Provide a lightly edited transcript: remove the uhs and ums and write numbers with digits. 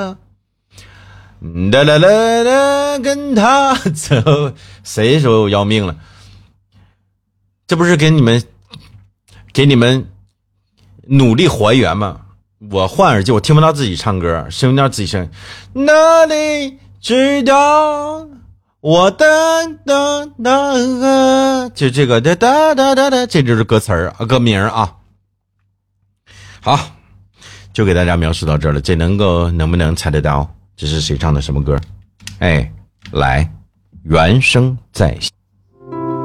啦啦啦啦，跟他走，谁说要命了？这不是给你们努力还原吗？我换耳机，我听不到自己唱歌，声调自己声。哪里知道我的就这个哒哒哒哒哒，这就是歌词儿歌名啊。好，就给大家描述到这儿了。这能不能猜得到这是谁唱的什么歌？哎，来，原声再现。